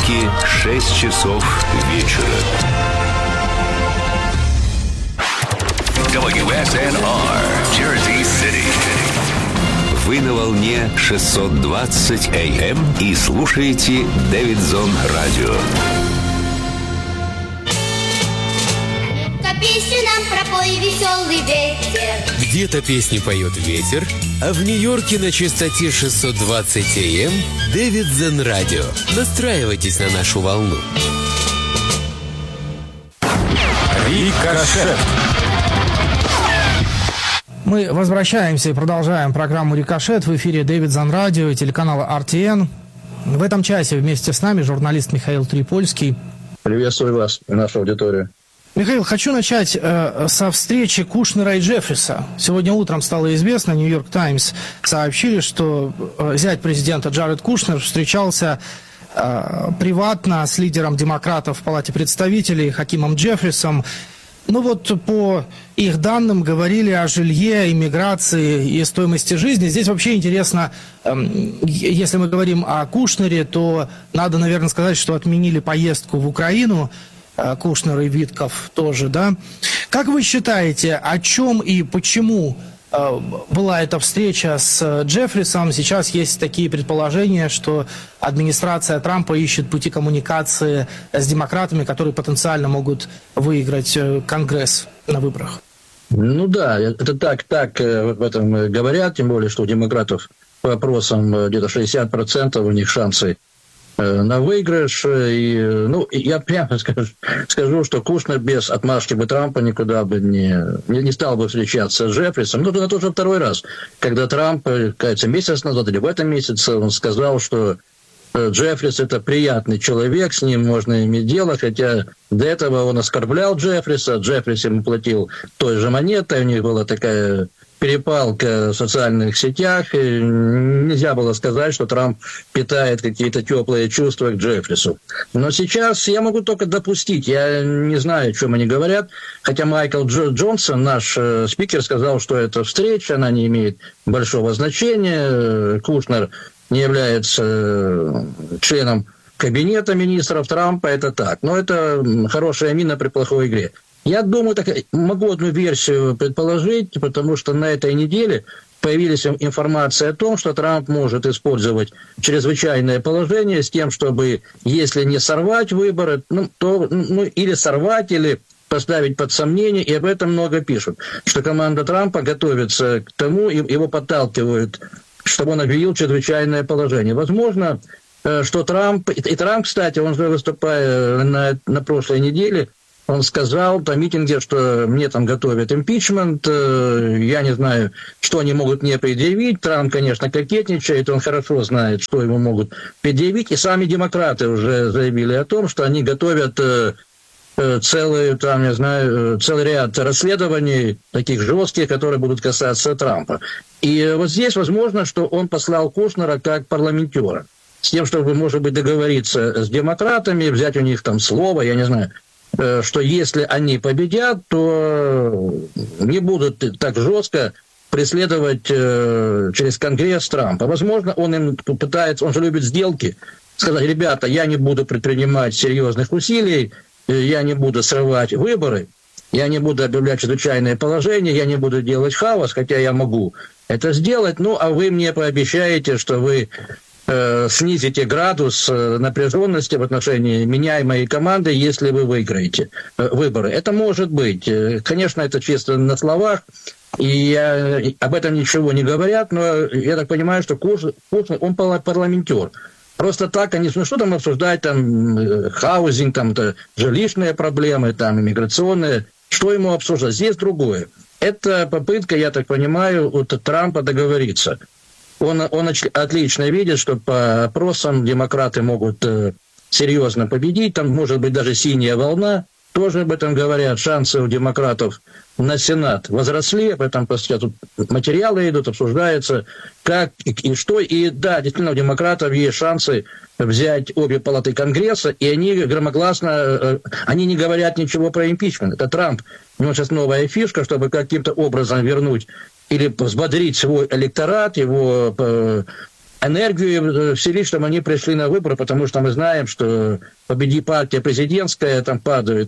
понедельники, 6 часов вечера. WSNR, Jersey City. Вы на волне 620 AM и слушаете Дэвидсон Радио. Песню нам пропой, веселый ветер. Где-то песни поет ветер, а в Нью-Йорке на частоте 620 AM Дэвидсон Радио. Настраивайтесь на нашу волну. Рикошет. Мы возвращаемся и продолжаем программу «Рикошет». В эфире Дэвидсон Радио и телеканала RTN. В этом часе вместе с нами журналист Михаил Трипольский. Приветствую вас и нашу аудиторию. Михаил, хочу начать со встречи Кушнера и Джеффриса. Сегодня утром стало известно, «Нью-Йорк Таймс» сообщили, что зять президента Джаред Кушнер встречался приватно с лидером демократов в Палате представителей Хакимом Джеффрисом. Ну вот по их данным говорили о жилье, иммиграции и стоимости жизни. Здесь вообще интересно, если мы говорим о Кушнере, то надо, наверное, сказать, что отменили поездку в Украину. Кушнер и Витков тоже, да? Как вы считаете, о чем и почему была эта встреча с Джеффрисом? Сейчас есть такие предположения, что администрация Трампа ищет пути коммуникации с демократами, которые потенциально могут выиграть Конгресс на выборах. Ну да, это так в этом говорят, тем более, что у демократов по опросам где-то 60% у них шансы на выигрыш. И, я прямо скажу, что Кушнер без отмашки бы Трампа никуда бы не стал бы встречаться с Джеффрисом. Ну, это уже второй раз, когда Трамп, кажется, месяц назад или в этом месяце, он сказал, что Джеффрис – это приятный человек, с ним можно иметь дело, хотя до этого он оскорблял Джеффриса, Джеффрис ему платил той же монетой, у них была такая перепалка в социальных сетях, и нельзя было сказать, что Трамп питает какие-то теплые чувства к Джеффрису. Но сейчас я могу только допустить, я не знаю, о чем они говорят, хотя Майкл Джонсон, наш спикер, сказал, что эта встреча, она не имеет большого значения, Кушнер не является членом кабинета министров Трампа, это так. Но это хорошая мина при плохой игре. Я думаю, могу одну версию предположить, потому что на этой неделе появилась информация о том, что Трамп может использовать чрезвычайное положение с тем, чтобы, если не сорвать выборы, или сорвать, или поставить под сомнение, и об этом много пишут, что команда Трампа готовится к тому, его подталкивают, чтобы он объявил чрезвычайное положение. Возможно, что Трамп, кстати, он же, выступая на прошлой неделе, он сказал на митинге, что мне там готовят импичмент, я не знаю, что они могут мне предъявить. Трамп, конечно, кокетничает, он хорошо знает, что ему могут предъявить. И сами демократы уже заявили о том, что они готовят целый ряд расследований, таких жестких, которые будут касаться Трампа. И вот здесь возможно, что он послал Кушнера как парламентера, с тем, чтобы, может быть, договориться с демократами, взять у них там слово, я не знаю, что если они победят, то не будут так жестко преследовать через Конгресс Трампа. Возможно, он им пытается, он же любит сделки, сказать: ребята, я не буду предпринимать серьезных усилий, я не буду срывать выборы, я не буду объявлять чрезвычайное положение, я не буду делать хаос, хотя я могу это сделать, а вы мне пообещаете, что вы снизите градус напряженности в отношении меня и моей команды, если вы выиграете выборы. Это может быть. Конечно, это чисто на словах, и об этом ничего не говорят, но я так понимаю, что Кушнер, он парламентер. Просто так они, что там обсуждать, там, хаузинг, там, жилищные проблемы, там, иммиграционные, что ему обсуждать? Здесь другое. Это попытка, я так понимаю, от Трампа договориться. Он отлично видит, что по опросам демократы могут серьезно победить, там может быть даже синяя волна, тоже об этом говорят, шансы у демократов на Сенат возросли, об этом тут материалы идут, обсуждается, как и что, и да, действительно, у демократов есть шансы взять обе палаты Конгресса, и они громогласно, они не говорят ничего про импичмент, это Трамп, у него сейчас новая фишка, чтобы каким-то образом вернуть или взбодрить свой электорат, его энергию вселить, чтобы они пришли на выборы, потому что мы знаем, что победи партия президентская, там падает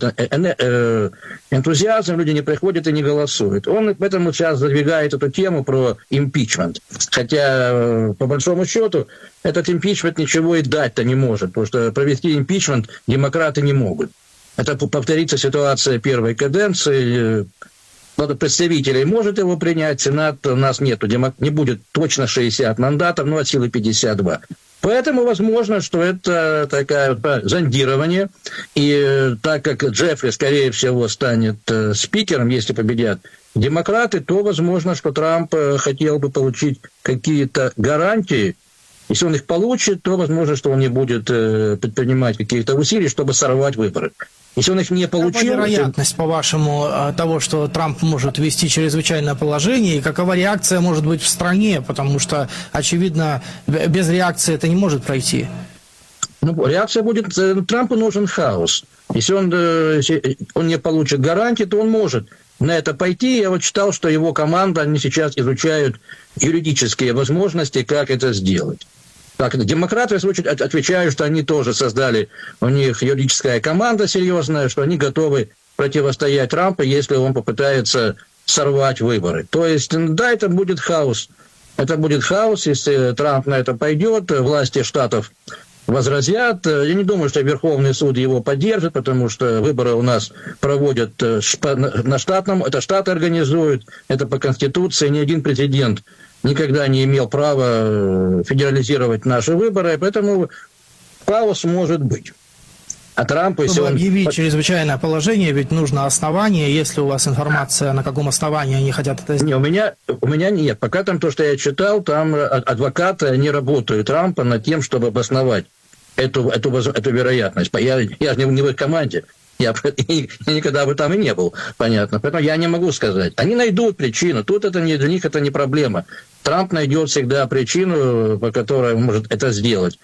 энтузиазм, люди не приходят и не голосуют. Он поэтому сейчас задвигает эту тему про импичмент. Хотя, по большому счету, этот импичмент ничего и дать-то не может, потому что провести импичмент демократы не могут. Это повторится ситуация первой каденции. Представителей может его принять, Сенат у нас нету, не будет точно 60 мандатов, но от силы 52. Поэтому возможно, что это такое зондирование, и так как Джеффри, скорее всего, станет спикером, если победят демократы, то возможно, что Трамп хотел бы получить какие-то гарантии. Если он их получит, то возможно, что он не будет предпринимать каких-то усилий, чтобы сорвать выборы. Если он их не получил... Какова вероятность, по-вашему, того, что Трамп может ввести чрезвычайное положение, и какова реакция может быть в стране? Потому что, очевидно, без реакции это не может пройти. Реакция будет... Трампу нужен хаос. Если он не получит гарантии, то он может на это пойти. Я читал, что его команда, они сейчас изучают юридические возможности, как это сделать. Так, демократы, в свою очередь, отвечают, что они тоже создали, у них юридическая команда серьезная, что они готовы противостоять Трампу, если он попытается сорвать выборы. То есть, да, это будет хаос. Это будет хаос, если Трамп на это пойдет, власти штатов возразят. Я не думаю, что Верховный суд его поддержит, потому что выборы у нас проводят на штатном, это штаты организуют, это по Конституции, ни один президент никогда не имел права федерализировать наши выборы, поэтому хаос может быть. А Трамп, если чтобы он... объявить чрезвычайное положение, ведь нужно основание. Есть ли у вас информация, на каком основании они хотят это сделать? У меня нет. Пока там то, что я читал, там адвокаты, они работают Трампа над тем, чтобы обосновать эту вероятность. Я же не в их команде. Я никогда бы там и не был, понятно. Поэтому я не могу сказать. Они найдут причину. Тут для них это не проблема. Трамп найдет всегда причину, по которой он может это сделать.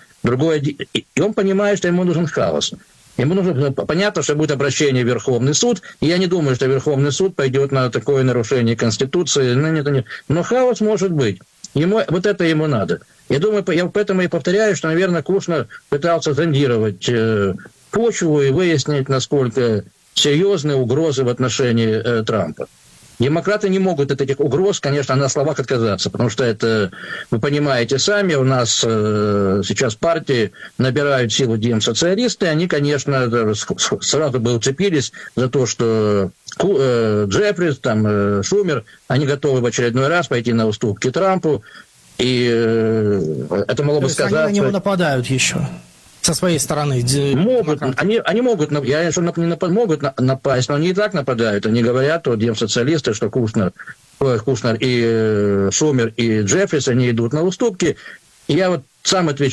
И он понимает, что ему нужен хаос. Ему нужно, понятно, что будет обращение в Верховный суд, и я не думаю, что Верховный суд пойдет на такое нарушение Конституции. Но хаос может быть. Вот это ему надо. Я думаю, я поэтому и повторяю, что, наверное, Кушнер пытался зондировать почву и выяснить, насколько серьезны угрозы в отношении Трампа. Демократы не могут от этих угроз, конечно, на словах отказаться, потому что это, вы понимаете сами, у нас сейчас партии набирают силу демсоциалисты, они, конечно, сразу бы уцепились за то, что Джеффрис, Шумер, они готовы в очередной раз пойти на уступки Трампу, и это могло бы сказаться... Они на него нападают еще. Со своей стороны. Могут, они могут, я что могут напасть, но они и так нападают. Они говорят, демсоциалисты, что Кушнер и Шумер и Джеффрис, они идут на уступки. И я сам отвечаю.